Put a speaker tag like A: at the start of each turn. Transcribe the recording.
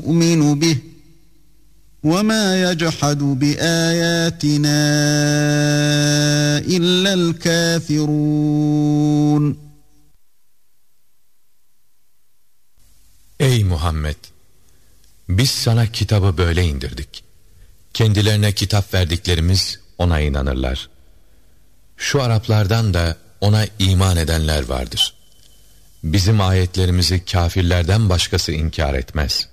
A: يُؤْمِنُ بِهِ وَمَا يَجْحَدُ بِآيَاتِنَا إِلَّا الْكَافِرُونَ.
B: Ey Muhammed! Biz sana kitabı böyle indirdik. Kendilerine kitap verdiklerimiz ona inanırlar. Şu Araplardan da ona iman edenler vardır. Bizim ayetlerimizi kâfirlerden başkası inkar etmez.